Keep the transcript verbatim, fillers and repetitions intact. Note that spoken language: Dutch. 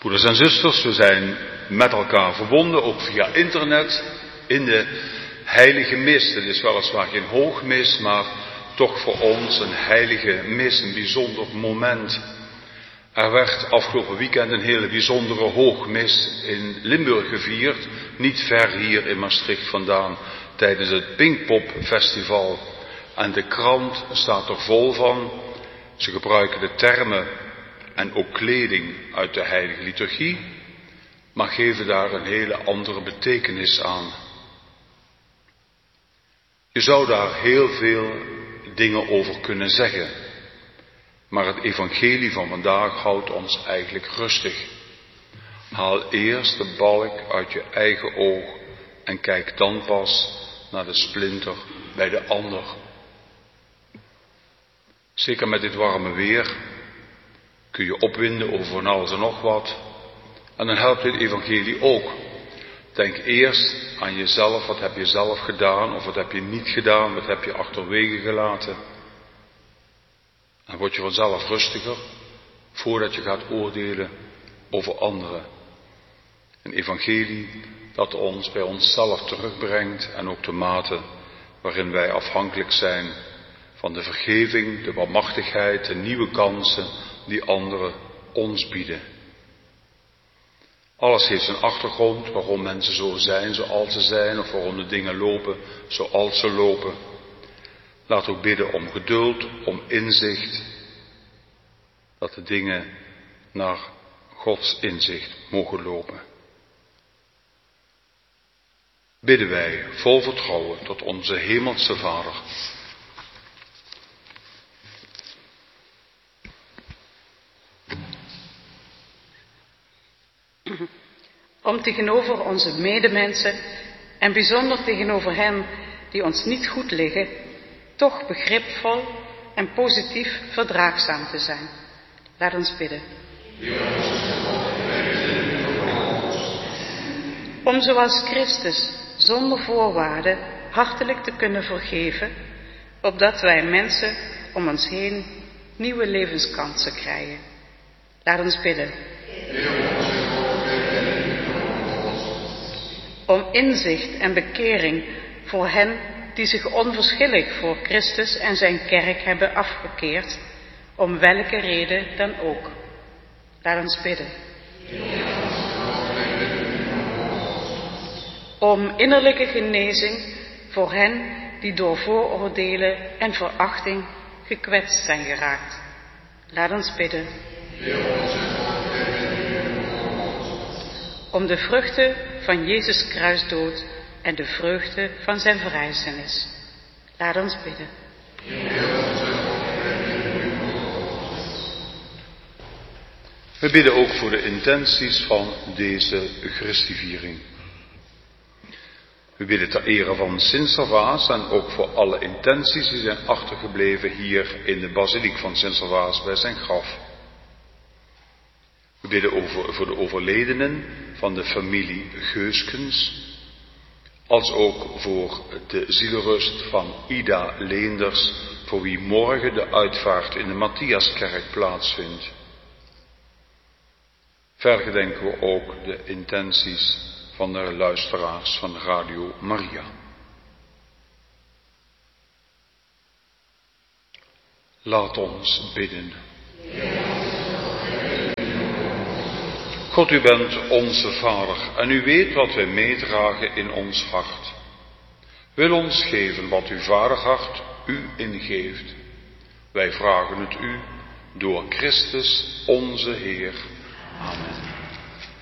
Broeders en zusters, we zijn met elkaar verbonden, ook via internet, in de heilige mis. Het is weliswaar geen hoogmis, maar toch voor ons een heilige mis, een bijzonder moment. Er werd afgelopen weekend een hele bijzondere hoogmis in Limburg gevierd, niet ver hier in Maastricht vandaan, tijdens het Pinkpop Festival. En de krant staat er vol van. Ze gebruiken de termen en ook kleding uit de heilige liturgie, maar geven daar een hele andere betekenis aan. Je zou daar heel veel dingen over kunnen zeggen, maar het evangelie van vandaag houdt ons eigenlijk rustig. Haal eerst de balk uit je eigen oog en kijk dan pas naar de splinter bij de ander. Zeker met dit warme weer kun je opwinden over van alles en nog wat. En dan helpt dit evangelie ook. Denk eerst aan jezelf, wat heb je zelf gedaan of wat heb je niet gedaan, wat heb je achterwege gelaten. Dan word je vanzelf rustiger voordat je gaat oordelen over anderen. Een evangelie dat ons bij onszelf terugbrengt en ook de mate waarin wij afhankelijk zijn van de vergeving, de barmhartigheid, de nieuwe kansen die anderen ons bieden. Alles heeft een achtergrond waarom mensen zo zijn zoals ze zijn of waarom de dingen lopen zoals ze lopen. Laat ook bidden om geduld, om inzicht, dat de dingen naar Gods inzicht mogen lopen. Bidden wij vol vertrouwen tot onze hemelse Vader. Om tegenover onze medemensen en bijzonder tegenover hen die ons niet goed liggen, toch begripvol en positief verdraagzaam te zijn. Laat ons bidden. Om zoals Christus zonder voorwaarden hartelijk te kunnen vergeven, opdat wij mensen om ons heen nieuwe levenskansen krijgen. Laat ons bidden. Om inzicht en bekering voor hen die zich onverschillig voor Christus en zijn kerk hebben afgekeerd, om welke reden dan ook. Laat ons bidden. Om innerlijke genezing voor hen die door vooroordelen en verachting gekwetst zijn geraakt. Laat ons bidden. Om de vruchten van Jezus kruisdood en de vreugde van zijn verrijzenis. Laat ons bidden. We bidden ook voor de intenties van deze Christiviering. We bidden ter ere van Sint Servaas en ook voor alle intenties die zijn achtergebleven hier in de basiliek van Sint Servaas bij zijn graf. We bidden over, voor de overledenen van de familie Geuskens, als ook voor de zielerust van Ida Leenders, voor wie morgen de uitvaart in de Matthiaskerk plaatsvindt. Verder gedenken we ook de intenties van de luisteraars van Radio Maria. Laat ons bidden. God, u bent onze Vader en u weet wat wij meedragen in ons hart. Wil ons geven wat uw vaderhart u ingeeft. Wij vragen het u door Christus onze Heer. Amen.